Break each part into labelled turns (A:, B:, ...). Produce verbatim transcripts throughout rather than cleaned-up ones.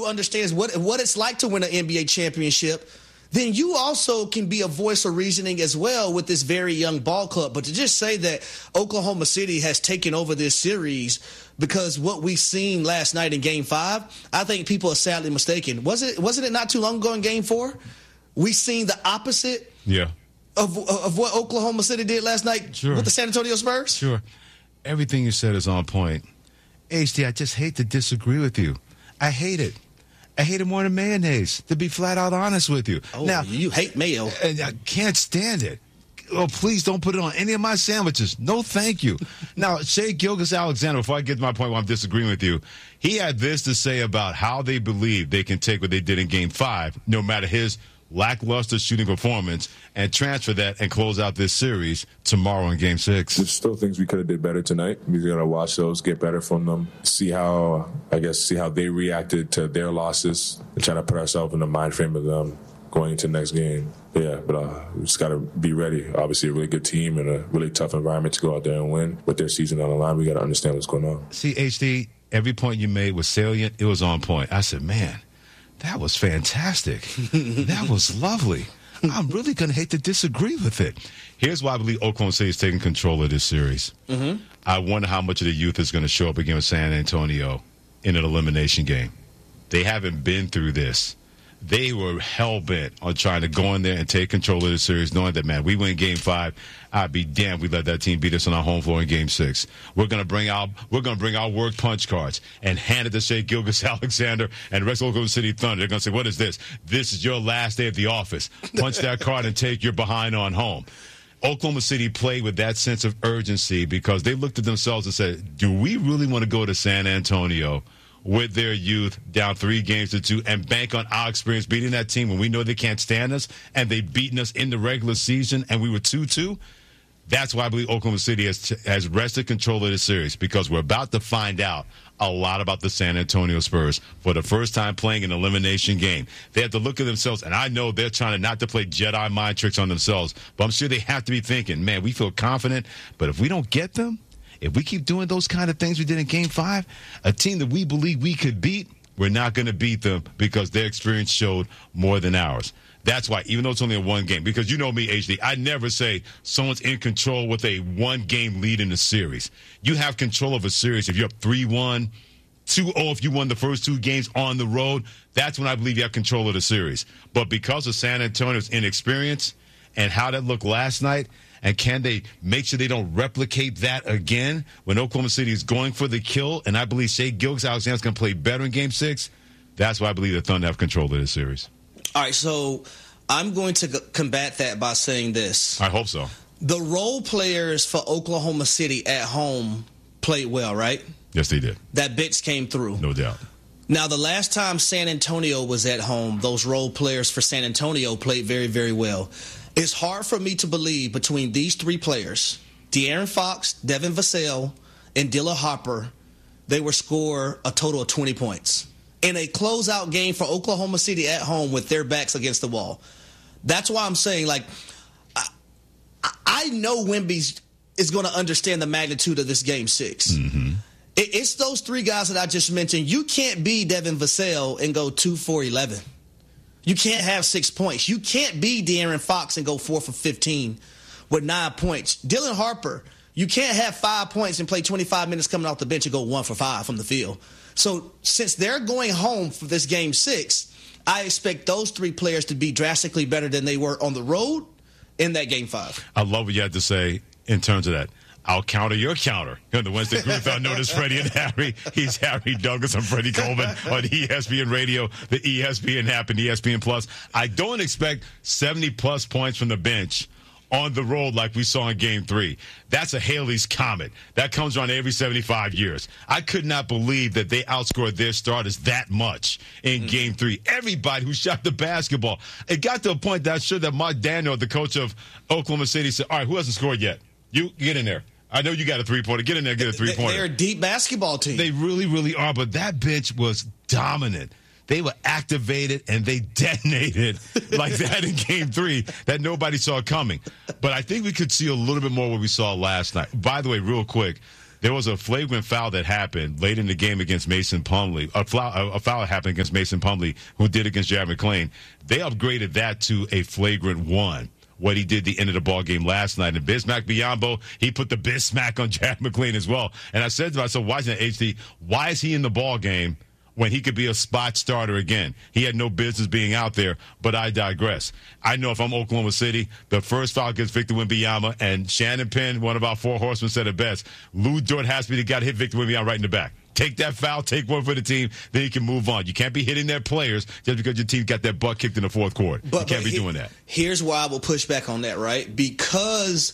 A: who understands what what it's like to win an N B A championship, then you also can be a voice of reasoning as well with this very young ball club. But to just say that Oklahoma City has taken over this series because what we've seen last night in Game Five, I think people are sadly mistaken. Was it wasn't it not too long ago in Game Four? We seen the opposite.
B: Yeah.
A: Of of what Oklahoma City did last night
B: sure.
A: with the San Antonio Spurs.
B: Sure. Everything you said is on point. H D, I just hate to disagree with you. I hate it. I hate it more than mayonnaise, to be flat out honest with you.
A: Oh,
B: now,
A: you hate mayo.
B: And I can't stand it. Oh, please don't put it on any of my sandwiches. No, thank you. Now, Shai Gilgeous-Alexander, before I get to my point where I'm disagreeing with you, he had this to say about how they believe they can take what they did in Game five, no matter his lackluster shooting performance, and transfer that and close out this series tomorrow in Game Six.
C: There's still things we could have did better tonight. We got to watch those, get better from them, see how I guess see how they reacted to their losses, and try to put ourselves in the mind frame of them going into the next game. Yeah, but uh, we just got to be ready. Obviously, a really good team and a really tough environment to go out there and win. With their season on the line, we got to understand what's going on.
B: See, H D, every point you made was salient. It was on point. I said, man, that was fantastic. That was lovely. I'm really going to hate to disagree with it. Here's why I believe Oklahoma City is taking control of this series. Mm-hmm. I wonder how much of the youth is going to show up against San Antonio in an elimination game. They haven't been through this. They were hell-bent on trying to go in there and take control of the series, knowing that, man, we win Game Five. I'd be damned we let that team beat us on our home floor in Game Six. We're gonna bring out we're gonna bring our work punch cards and hand it to Shai Gilgeous-Alexander and the rest of Oklahoma City Thunder. They're gonna say, "What is this? This is your last day at the office. Punch that card and take your behind on home." Oklahoma City played with that sense of urgency because they looked at themselves and said, "Do we really want to go to San Antonio with their youth down three games to two and bank on our experience beating that team when we know they can't stand us and they've beaten us in the regular season and we were two two? That's why I believe Oklahoma City has, has wrested control of the series, because we're about to find out a lot about the San Antonio Spurs for the first time playing an elimination game. They have to look at themselves, and I know they're trying to not to play Jedi mind tricks on themselves, but I'm sure they have to be thinking, man, we feel confident, but if we don't get them, if we keep doing those kind of things we did in Game five, a team that we believe we could beat, we're not going to beat them because their experience showed more than ours. That's why, even though it's only a one game, because you know me, H D, I never say someone's in control with a one-game lead in the series. You have control of a series if you're up three one, two oh if you won the first two games on the road. That's when I believe you have control of the series. But because of San Antonio's inexperience and how that looked last night, and can they make sure they don't replicate that again when Oklahoma City is going for the kill? And I believe Shai Gilgeous-Alexander is going to play better in Game Six. That's why I believe the Thunder have control of this series.
A: All right, so I'm going to combat that by saying this.
B: I hope so.
A: The role players for Oklahoma City at home played well, right?
B: Yes, they did.
A: That bench came through.
B: No doubt.
A: Now, the last time San Antonio was at home, those role players for San Antonio played very, very well. It's hard for me to believe between these three players, De'Aaron Fox, Devin Vassell, and Dylan Harper, they would score a total of twenty points in a closeout game for Oklahoma City at home with their backs against the wall. That's why I'm saying, like, I, I know Wemby is going to understand the magnitude of this Game Six. Mm-hmm. It, it's those three guys that I just mentioned. You can't be Devin Vassell and go two for eleven. You can't have six points. You can't be De'Aaron Fox and go four for fifteen with nine points. Dylan Harper, you can't have five points and play twenty-five minutes coming off the bench and go one for five from the field. So since they're going home for this Game Six, I expect those three players to be drastically better than they were on the road in that Game Five.
B: I love what you had to say in terms of that. I'll counter your counter. On the Wednesday group, I noticed Freddie and Harry. He's Harry Douglas. I'm Freddie Coleman on E S P N Radio, the E S P N app, and E S P N Plus. I don't expect seventy-plus points from the bench on the road like we saw in Game three. That's a Haley's Comet. That comes around every seventy-five years. I could not believe that they outscored their starters that much in mm-hmm. Game three. Everybody who shot the basketball. It got to a point that I'm sure that Mark Daniel, the coach of Oklahoma City, said, all right, who hasn't scored yet? You get in there. I know you got a three-pointer. Get in there, get a three-pointer.
A: They're a deep basketball team.
B: They really, really are. But that bench was dominant. They were activated, and they detonated like that in Game three that nobody saw coming. But I think we could see a little bit more what we saw last night. By the way, real quick, there was a flagrant foul that happened late in the game against Mason Plumlee. A foul, a foul happened against Mason Plumlee, who did against Jared McClain. They upgraded that to a flagrant one. What he did the end of the ball game last night. And Bismack Biyombo, he put the Bismack on Jared McClain as well. And I said to myself, why is that H D? Why is he in the ball game when he could be a spot starter again? He had no business being out there, but I digress. I know if I'm Oklahoma City, the first foul gets Victor Wembanyama, and Shannon Penn, one of our four horsemen, said it best. Lou Dort has to be the guy to hit Victor Wembanyama right in the back. Take that foul, take one for the team, then you can move on. You can't be hitting their players just because your team got that butt kicked in the fourth quarter. But, you can't be he, doing that.
A: Here's why I will push back on that, right? Because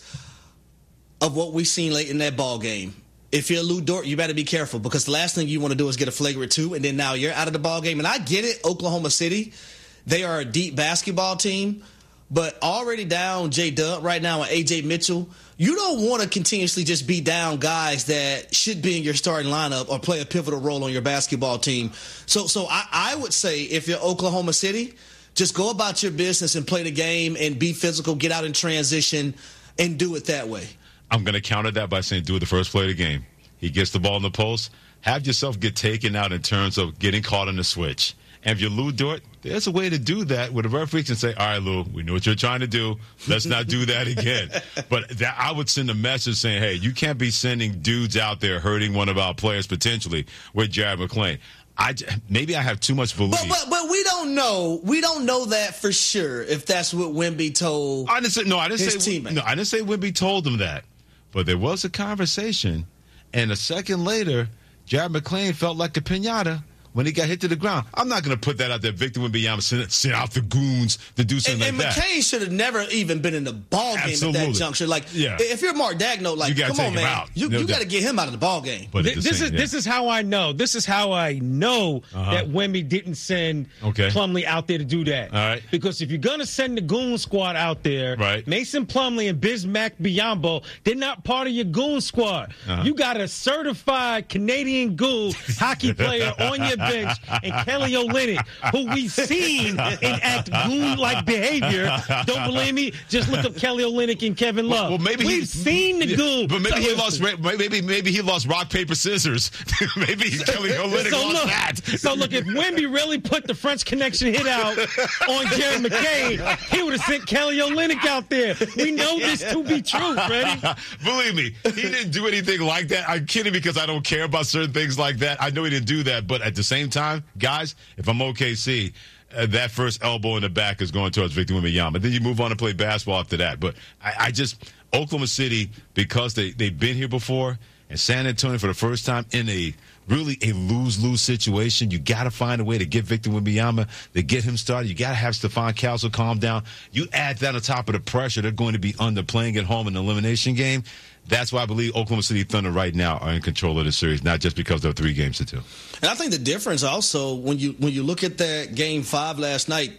A: of what we've seen late in that ball game. If you're Lou Dort, you better be careful, because the last thing you want to do is get a flagrant two, and then now you're out of the ball game. And I get it, Oklahoma City, they are a deep basketball team, but already down J-Dub right now and A J Mitchell, you don't want to continuously just be down guys that should be in your starting lineup or play a pivotal role on your basketball team. So so I, I would say if you're Oklahoma City, just go about your business and play the game and be physical, get out in transition, and do it that way.
B: I'm going to counter that by saying do it the first play of the game. He gets the ball in the post. Have yourself get taken out in terms of getting caught in the switch. And if you're Lou Dort, there's a way to do that where the referee can say, all right, Lou, we know what you're trying to do. Let's not do that again. But that, I would send a message saying, hey, you can't be sending dudes out there hurting one of our players potentially with Jared McClain. I, maybe I have too much belief.
A: But, but, but we don't know. We don't know that for sure if that's what Wemby told
B: I didn't say, no, I didn't
A: his
B: say,
A: teammate.
B: No, I didn't say Wemby told him that. But there was a conversation, and a second later, Jared McClain felt like a piñata when he got hit to the ground. I'm not going to put that out there. Victor Wembanyama sent, sent out the goons to do something
A: and,
B: like
A: and
B: that.
A: McCain should have never even been in the ball game
B: Absolutely.
A: at that juncture. Like,
B: yeah.
A: if you're Mark Daigneault, like,
B: you
A: come on, man,
B: out.
A: you,
B: no
A: you got to get him out of the ball game.
B: But
D: Th- this
B: same,
D: is
B: yeah.
D: this is how I know. This is how I know uh-huh. that Wemby didn't send
B: okay.
D: Plumlee out there to do that.
B: All right.
D: Because if you're gonna send the goon squad out there,
B: right.
D: Mason Plumlee and Bismack Biyombo, they're not part of your goon squad. Uh-huh. You got a certified Canadian goon hockey player on your bench, and Kelly Olynyk, who we've seen enact goon-like behavior. Don't believe me? Just look up Kelly Olynyk and Kevin Love.
B: Well, well maybe
D: we've seen the goon.
B: But maybe he lost. Maybe maybe he lost rock paper scissors. Maybe Kelly Olynyk
D: so
B: lost
D: look,
B: that.
D: So look, if Wemby really put the French Connection hit out on Jared McCain, he would have sent Kelly Olynyk out there. We know this to be true, Freddie.
B: Believe me, he didn't do anything like that. I'm kidding because I don't care about certain things like that. I know he didn't do that, but at the same time, guys, if I'm O K C, uh, that first elbow in the back is going towards Victor Wembanyama. Then you move on to play basketball after that. But I, I just, Oklahoma City, because they, they've been here before, and San Antonio for the first time in a really a lose-lose situation, you got to find a way to get Victor Wembanyama, to get him started. You got to have Stephon Castle calm down. You add that on top of the pressure they're going to be under playing at home in the elimination game. That's why I believe Oklahoma City Thunder right now are in control of the series, not just because they're three games to two.
A: And I think the difference also, when you when you look at that game five last night,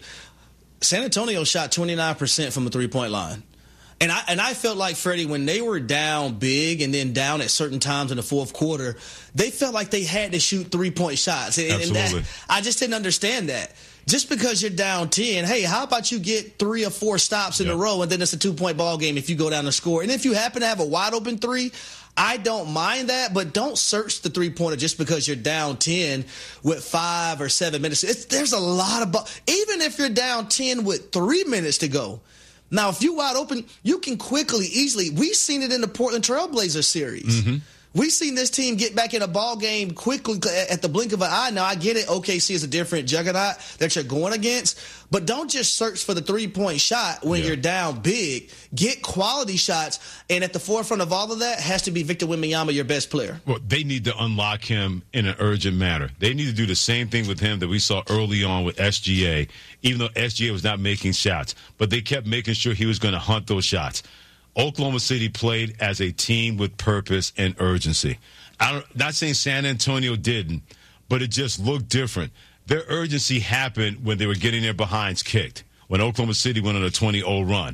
A: San Antonio shot twenty-nine percent from the three-point line. And I and I felt like, Freddie, when they were down big and then down at certain times in the fourth quarter, they felt like they had to shoot three-point shots. And,
B: Absolutely.
A: and that, I just didn't understand that. Just because you're down ten, hey, how about you get three or four stops in yep. a row, and then it's a two-point ball game if you go down and score. And if you happen to have a wide-open three, I don't mind that, but don't search the three-pointer just because you're down ten with five or seven minutes. It's, there's a lot of ball. Even if you're down ten with three minutes to go. Now, if you're wide open, you can quickly, easily. We've seen it in the Portland Trailblazers series. Mm-hmm. We've seen this team get back in a ball game quickly at the blink of an eye. Now, I get it. O K C is a different juggernaut that you're going against. But don't just search for the three-point shot when yeah. you're down big. Get quality shots. And at the forefront of all of that has to be Victor Wembanyama, your best player.
B: Well, they need to unlock him in an urgent manner. They need to do the same thing with him that we saw early on with S G A, even though S G A was not making shots. But they kept making sure he was going to hunt those shots. Oklahoma City played as a team with purpose and urgency. I'm not saying San Antonio didn't, but it just looked different. Their urgency happened when they were getting their behinds kicked, when Oklahoma City went on a twenty oh run.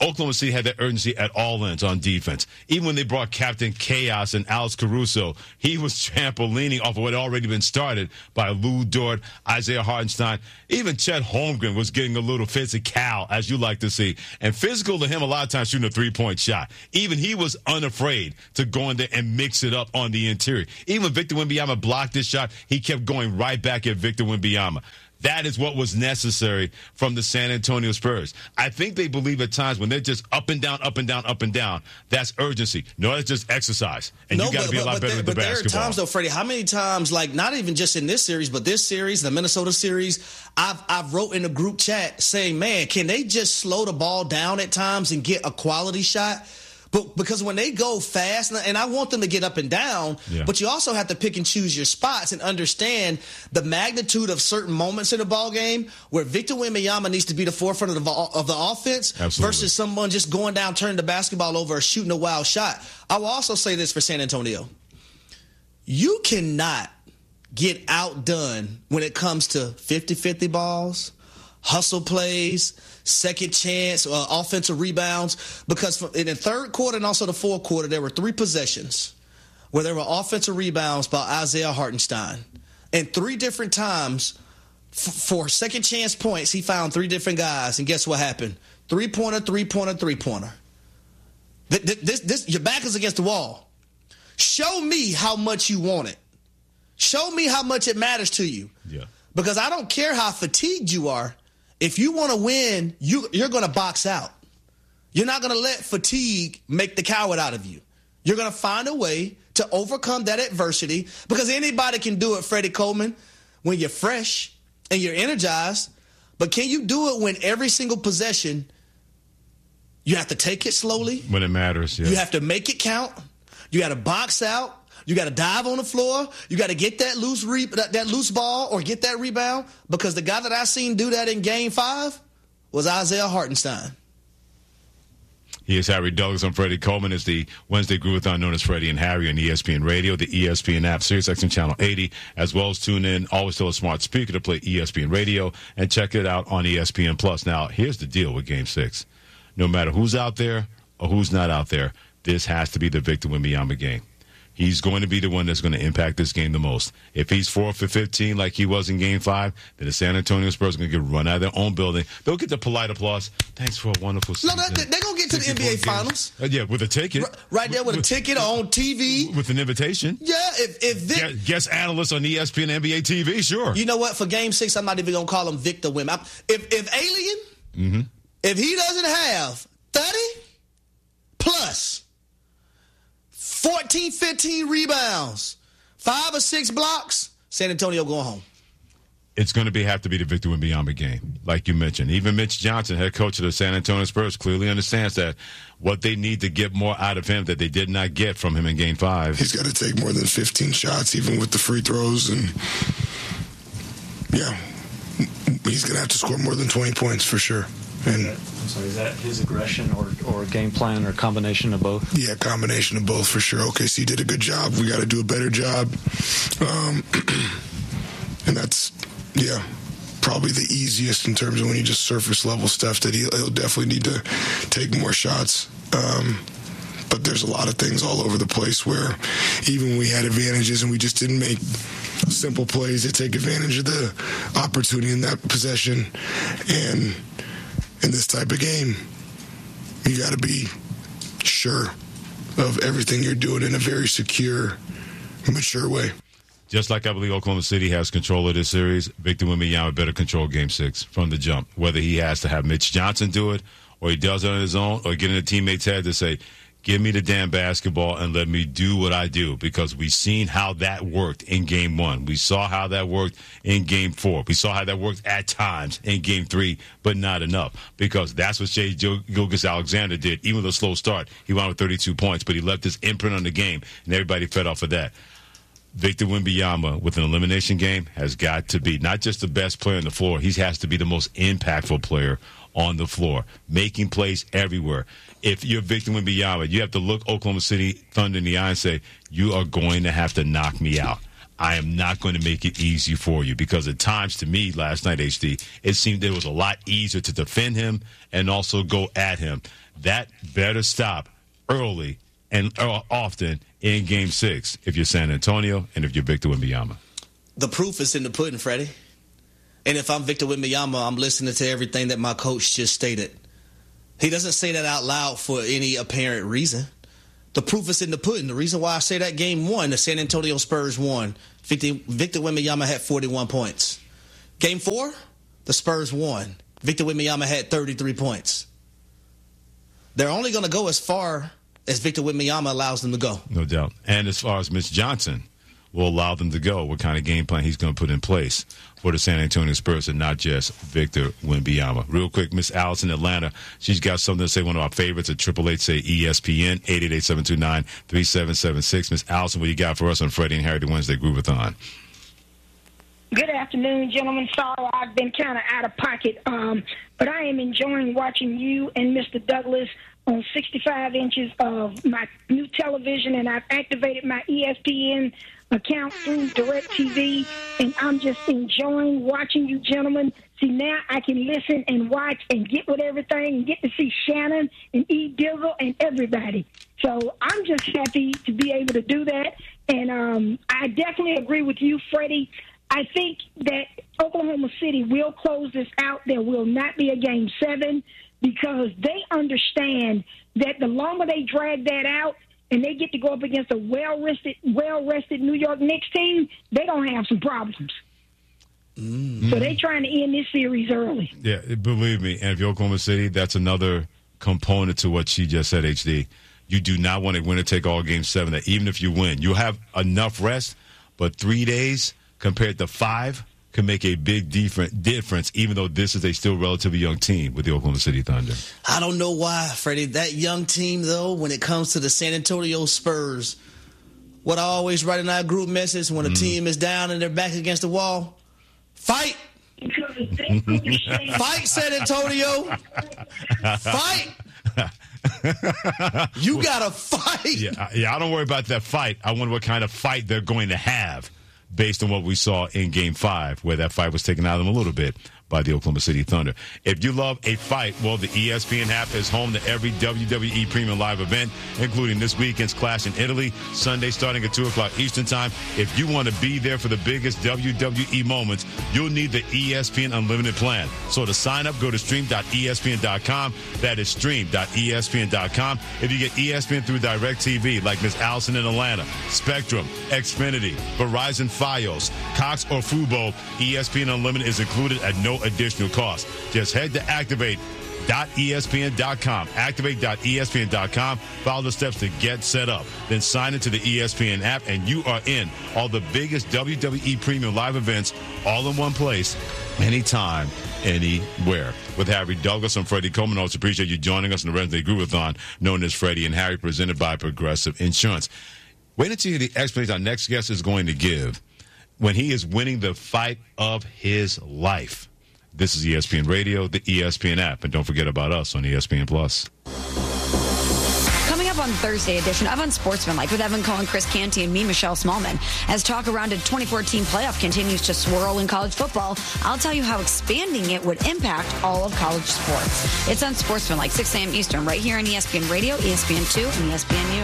B: Oklahoma City had that urgency at all ends on defense. Even when they brought Captain Chaos and Alex Caruso, he was trampolining off of what had already been started by Lou Dort, Isaiah Hartenstein. Even Chet Holmgren was getting a little physical, as you like to see. And physical to him a lot of times shooting a three-point shot. Even he was unafraid to go in there and mix it up on the interior. Even when Victor Wembanyama blocked this shot, he kept going right back at Victor Wembanyama. That is what was necessary from the San Antonio Spurs. I think they believe at times when they're just up and down, up and down, up and down, that's urgency. No, that's just exercise. And
A: no,
B: you got to be a lot
A: but
B: better
A: there,
B: with the
A: but
B: basketball.
A: There are times, though, Freddie, how many times, like not even just in this series, but this series, the Minnesota series, I've, I've wrote in a group chat saying, man, can they just slow the ball down at times and get a quality shot? But because when they go fast, and I want them to get up and down, yeah. but you also have to pick and choose your spots and understand the magnitude of certain moments in the ball game where Victor Wembanyama needs to be the forefront of the, of the offense
B: Absolutely.
A: versus someone just going down, turning the basketball over, or shooting a wild shot. I will also say this for San Antonio. You cannot get outdone when it comes to fifty-fifty balls, hustle plays, second chance, uh, offensive rebounds, because in the third quarter and also the fourth quarter, there were three possessions where there were offensive rebounds by Isaiah Hartenstein. And three different times f- for second chance points, he found three different guys. And guess what happened? Three-pointer, three-pointer, three-pointer. This, this, this, your back is against the wall. Show me how much you want it. Show me how much it matters to you.
B: Yeah.
A: Because I don't care how fatigued you are. If you want to win, you, you're going to box out. You're not going to let fatigue make the coward out of you. You're going to find a way to overcome that adversity because anybody can do it, Freddie Coleman, when you're fresh and you're energized. But can you do it when every single possession, you have to take it slowly?
B: When it matters, yeah.
A: You have to make it count. You got to box out. You got to dive on the floor. You got to get that loose re- that, that loose ball or get that rebound because the guy that I seen do that in Game Five was Isaiah Hartenstein.
B: He is Harry Douglas. I'm Freddie Coleman. It's the Wednesday Groovathon known as Freddie and Harry on E S P N Radio, the E S P N app, SiriusXM Channel eighty, as well as tune in. Always tell a smart speaker to play E S P N Radio and check it out on E S P N Plus. Now, here's the deal with Game Six. No matter who's out there or who's not out there, this has to be the Victor Wembanyama game. He's going to be the one that's going to impact this game the most. If he's four for fifteen like he was in Game five, then the San Antonio Spurs are going to get run out of their own building. They'll get the polite applause. Thanks for a wonderful season.
A: No, they're going to get to the N B A Finals.
B: Uh, yeah, with a ticket.
A: R- right there with a ticket on T V.
B: With an invitation.
A: Yeah, if, if Vic-
B: Guest analyst on E S P N N B A T V, sure.
A: You know what? For Game six, I'm not even going to call him Victor Wembanyama. If, if Alien,
B: mm-hmm.
A: if he doesn't have thirty plus fourteen, fifteen rebounds, five or six blocks, San Antonio going home.
B: It's going to be have to be the Victor Wembanyama game, like you mentioned. Even Mitch Johnson, head coach of the San Antonio Spurs, clearly understands that what they need to get more out of him that they did not get from him in Game five.
E: He's got to take more than fifteen shots, even with the free throws. And, yeah, he's going to have to score more than twenty points for sure. And
F: I'm sorry, is that his aggression or, or game plan or combination of both?
E: Yeah, combination of both for sure. O K C did a good job. We got to do a better job. Um, and that's, yeah, probably the easiest in terms of when you just surface level stuff that he'll, he'll definitely need to take more shots. Um, but there's a lot of things all over the place where even when we had advantages and we just didn't make simple plays to take advantage of the opportunity in that possession. And in this type of game, you got to be sure of everything you're doing in a very secure, mature way.
B: Just like I believe Oklahoma City has control of this series, Victor Wembanyama better control Game Six from the jump. Whether he has to have Mitch Johnson do it, or he does it on his own, or get in a teammate's head to say, give me the damn basketball and let me do what I do, because we've seen how that worked in Game One. We saw how that worked in Game Four. We saw how that worked at times in Game Three, but not enough, because that's what Shai Gilgeous-Alexander did. Even with a slow start, he wound with thirty-two points, but he left his imprint on the game, and everybody fed off of that. Victor Wembanyama, with an elimination game, has got to be not just the best player on the floor, he has to be the most impactful player on the floor, making plays everywhere. If you're Victor Wembanyama, you have to look Oklahoma City Thunder in the eye and say, you are going to have to knock me out. I am not going to make it easy for you, because at times to me last night, H D, it seemed it was a lot easier to defend him and also go at him. That better stop early and often in game six if you're San Antonio and if you're Victor Wembanyama.
A: The proof is in the pudding, Freddie. And if I'm Victor Wembanyama, I'm listening to everything that my coach just stated. He doesn't say that out loud for any apparent reason. The proof is in the pudding. The reason why I say that game one, the San Antonio Spurs won. Victor, Victor Wembanyama had forty-one points. Game four, the Spurs won. Victor Wembanyama had thirty-three points. They're only going to go as far as Victor Wembanyama allows them to go.
B: No doubt. And as far as Mitch Johnson will allow them to go, what kind of game plan he's going to put in place for the San Antonio Spurs and not just Victor Wembanyama. Real quick, Miss Alice in Atlanta, she's got something to say, one of our favorites at Triple Eight say E S P N, eight eight eight, seven two nine, three seven seven six. Miss Allison, what you got for us on Freddie and Harry, the Wednesday Groovathon?
G: Good afternoon, gentlemen. Sorry I've been kind of out of pocket, um, but I am enjoying watching you and Mister Douglas on sixty-five inches of my new television, and I've activated my E S P N account through DirecTV, and I'm just enjoying watching you gentlemen. See, now I can listen and watch and get with everything and get to see Shannon and E. Dizzle and everybody. So I'm just happy to be able to do that, and um, I definitely agree with you, Freddie. I think that Oklahoma City will close this out. There will not be a game seven because they understand that the longer they drag that out and they get to go up against a well-rested, well-rested New York Knicks team, they're going to have some problems. Mm. So they're trying to end this series early.
B: Yeah, believe me. And if you're Oklahoma City, that's another component to what she just said, H D. You do not want to win or take all game seven. That even if you win, you'll have enough rest, but three days compared to five can make a big difference, even though this is a still relatively young team with the Oklahoma City Thunder.
A: I don't know why, Freddie. That young team, though, when it comes to the San Antonio Spurs, what I always write in our group message when mm. a team is down and they're back against the wall, fight. Fight, San Antonio. Fight. You got to fight.
B: Yeah, yeah, I don't worry about that fight. I wonder what kind of fight they're going to have based on what we saw in Game five, where that fight was taken out of them a little bit by the Oklahoma City Thunder. If you love a fight, well, the E S P N app is home to every W W E Premium Live event, including this weekend's Clash in Italy, Sunday starting at two o'clock Eastern Time. If you want to be there for the biggest W W E moments, you'll need the E S P N Unlimited plan. So to sign up, go to stream dot E S P N dot com. That is stream dot E S P N dot com. If you get E S P N through DirecTV, like Miss Allison in Atlanta, Spectrum, Xfinity, Verizon Fios, Cox or Fubo, E S P N Unlimited is included at no additional cost. Just head to activate dot E S P N dot com. activate dot E S P N dot com. Follow the steps to get set up. Then sign into the E S P N app, and you are in. All the biggest W W E Premium Live events all in one place, anytime, anywhere. With Harry Douglas and Freddie Coleman, I also appreciate you joining us in the Wednesday Groovathon, known as Freddie and Harry, presented by Progressive Insurance. Wait until the explanation our next guest is going to give when he is winning the fight of his life. This is E S P N Radio, the E S P N app, and don't forget about us on E S P N Plus.
H: Coming up on Thursday edition of Unsportsmanlike with Evan Cohen, Chris Canty, and me, Michelle Smallman. As talk around a twenty fourteen playoff continues to swirl in college football, I'll tell you how expanding it would impact all of college sports. It's Unsportsmanlike, six a.m. Eastern, right here on E S P N Radio, E S P N two, and E S P N U.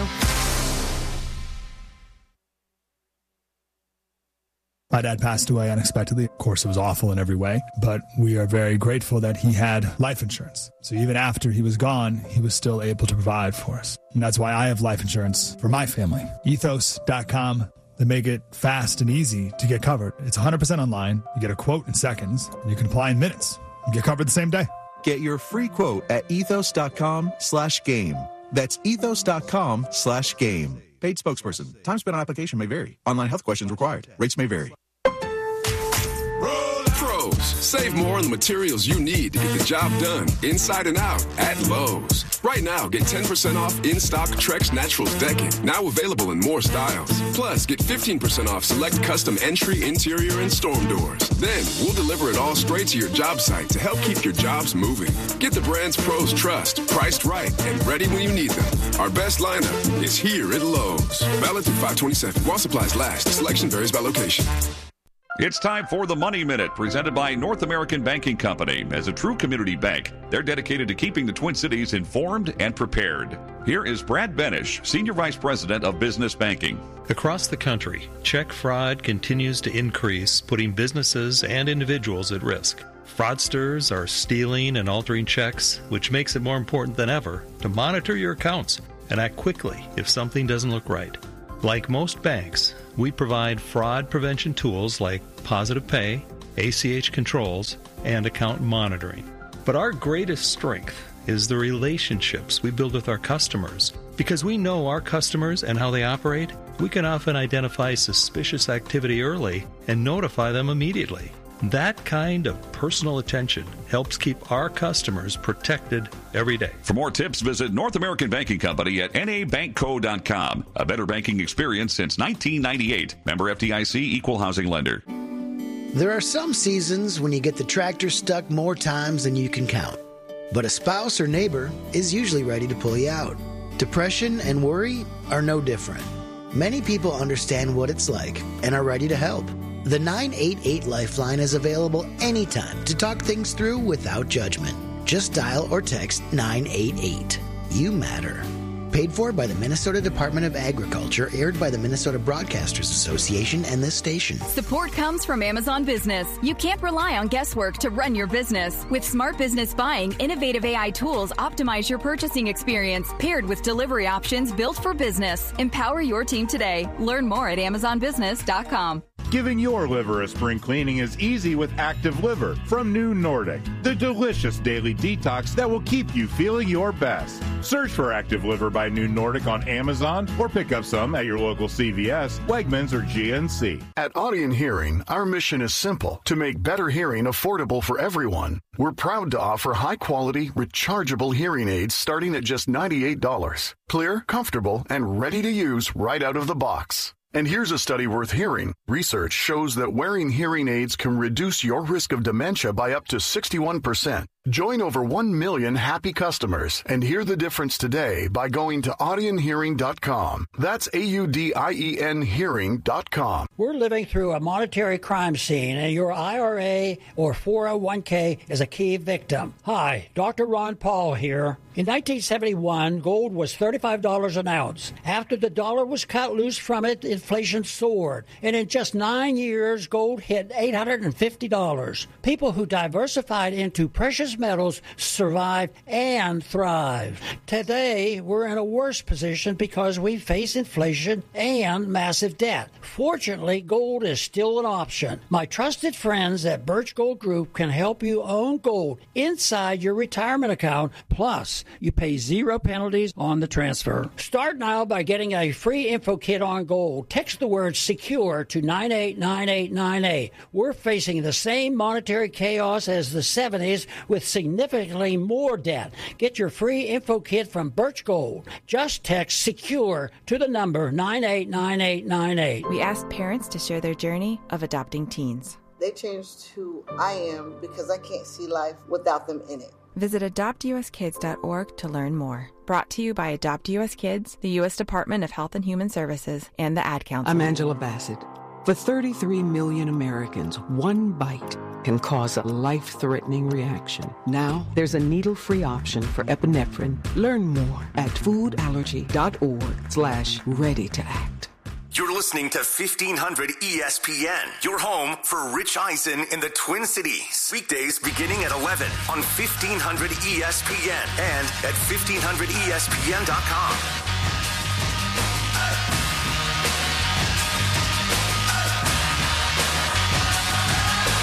I: My dad passed away unexpectedly. Of course, it was awful in every way, but we are very grateful that he had life insurance. So even after he was gone, he was still able to provide for us. And that's why I have life insurance for my family. ethos dot com. They make it fast and easy to get covered. It's one hundred percent online. You get a quote in seconds, and you can apply in minutes and get covered the same day.
J: Get your free quote at ethos dot com slash game. That's ethos dot com slash game. Paid spokesperson. Time spent on application may vary. Online health questions required. Rates may vary.
K: Pro Lowe's. Save more on the materials you need to get the job done inside and out at Lowe's. Right now, get ten percent off in-stock Trex Naturals decking, now available in more styles. Plus, get fifteen percent off select custom entry, interior, and storm doors. Then, we'll deliver it all straight to your job site to help keep your jobs moving. Get the brands pros trust, priced right, and ready when you need them. Our best lineup is here at Lowe's. Valid through five twenty-seven. While supplies last. Selection varies by location.
L: It's time for the Money Minute, presented by North American Banking Company. As a true community bank, they're dedicated to keeping the Twin Cities informed and prepared. Here is Brad Benish, Senior Vice President of Business Banking.
M: Across the country, check fraud continues to increase, putting businesses and individuals at risk. Fraudsters are stealing and altering checks, which makes it more important than ever to monitor your accounts and act quickly if something doesn't look right. Like most banks, we provide fraud prevention tools like Positive Pay, A C H controls, and account monitoring. But our greatest strength is the relationships we build with our customers. Because we know our customers and how they operate, we can often identify suspicious activity early and notify them immediately. That kind of personal attention helps keep our customers protected every day.
L: For more tips, visit North American Banking Company at N A bank co dot com. A better banking experience since nineteen ninety-eight. Member F D I C, Equal Housing Lender.
N: There are some seasons when you get the tractor stuck more times than you can count. But a spouse or neighbor is usually ready to pull you out. Depression and worry are no different. Many people understand what it's like and are ready to help. The nine eight eight Lifeline is available anytime to talk things through without judgment. Just dial or text nine eight eight. You matter. Paid for by the Minnesota Department of Agriculture, aired by the Minnesota Broadcasters Association and this station.
O: Support comes from Amazon Business. You can't rely on guesswork to run your business. With Smart Business Buying, innovative A I tools optimize your purchasing experience, paired with delivery options built for business. Empower your team today. Learn more at amazon business dot com.
P: Giving your liver a spring cleaning is easy with Active Liver from New Nordic, the delicious daily detox that will keep you feeling your best. Search for Active Liver by New Nordic on Amazon or pick up some at your local C V S, Wegmans, or G N C.
Q: At Audien Hearing, our mission is simple: to make better hearing affordable for everyone. We're proud to offer high-quality, rechargeable hearing aids starting at just ninety-eight dollars. Clear, comfortable, and ready to use right out of the box. And here's a study worth hearing. Research shows that wearing hearing aids can reduce your risk of dementia by up to sixty-one percent. Join over one million happy customers and hear the difference today by going to audien hearing dot com. That's A U D I E N hearing dot com.
R: We're living through a monetary crime scene, and your I R A or four oh one k is a key victim. Hi, Doctor Ron Paul here. In nineteen seventy-one, gold was thirty-five dollars an ounce. After the dollar was cut loose from it, inflation soared. And in just nine years, gold hit eight hundred fifty dollars. People who diversified into precious metals survived and thrived. Today, we're in a worse position because we face inflation and massive debt. Fortunately, gold is still an option. My trusted friends at Birch Gold Group can help you own gold inside your retirement account. Plus, you pay zero penalties on the transfer. Start now by getting a free info kit on gold. Text the word SECURE to nine eight nine eight nine eight. We're facing the same monetary chaos as the seventies with significantly more debt. Get your free info kit from Birch Gold. Just text SECURE to the number nine eight nine eight nine eight.
S: We asked parents to share their journey of adopting teens.
T: They changed who I am because I can't see life without them in it.
S: Visit adopt u s kids dot org to learn more. Brought to you by Adopt U S Kids, the U S Department of Health and Human Services, and the Ad Council.
U: I'm Angela Bassett. For thirty-three million Americans, one bite can cause a life-threatening reaction. Now, there's a needle-free option for epinephrine. Learn more at foodallergy.org slash ready to act.
V: You're listening to fifteen hundred E S P N, your home for Rich Eisen in the Twin Cities. Weekdays beginning at eleven on fifteen hundred E S P N and at fifteen hundred E S P N dot com.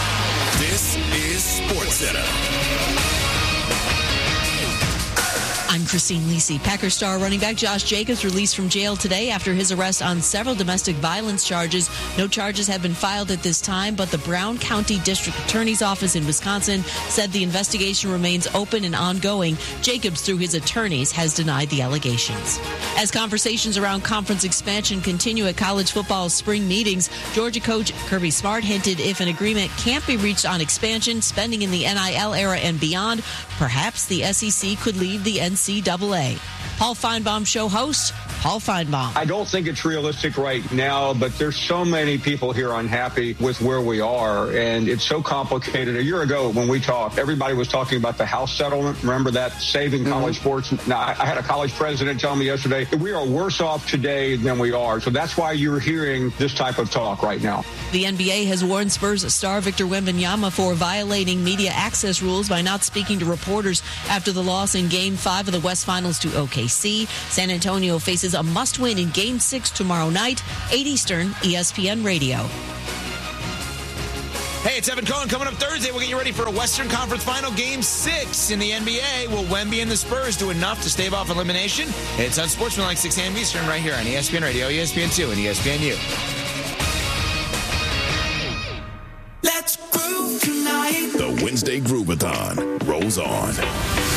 V: This is SportsCenter.
C: I'm Christine Lisi. Packers star running back Josh Jacobs released from jail today after his arrest on several domestic violence charges. No charges have been filed at this time, but the Brown County District Attorney's Office in Wisconsin said the investigation remains open and ongoing. Jacobs, through his attorneys, has denied the allegations. As conversations around conference expansion continue at college football spring meetings, Georgia coach Kirby Smart hinted if an agreement can't be reached on expansion, spending in the N I L era and beyond, perhaps the S E C could leave the N C double A. Paul Feinbaum Show host, Paul Feinbaum.
D: I don't think it's realistic right now, but there's so many people here unhappy with where we are, and it's so complicated. A year ago when we talked, everybody was talking about the House settlement. Remember that, saving mm-hmm. college sports? Now, I had a college president tell me yesterday that we are worse off today than we are. So that's why you're hearing this type of talk right now.
C: The N B A has warned Spurs star Victor Wembanyama for violating media access rules by not speaking to reporters after the loss in Game five of the West Finals to O K C. San Antonio faces a must-win in Game six tomorrow night, eight Eastern, E S P N Radio.
W: Hey, it's Evan Cohen. Coming up Thursday, we'll get you ready for a Western Conference Final Game six in the N B A. Will Wemby and the Spurs do enough to stave off elimination? It's on Sportsmanlike six a.m. Eastern right here on E S P N Radio, E S P N two, and E S P N U.
X: Let's groove tonight. The Wednesday Groovathon rolls on.